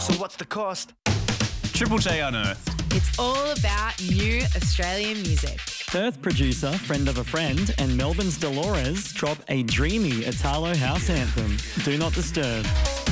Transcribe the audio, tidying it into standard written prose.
So what's the cost? Triple J Unearthed. It's all about new Australian music. Perth producer Friend of a Friend and Melbourne's Dolores drop a dreamy Italo house anthem, Do Not Disturb.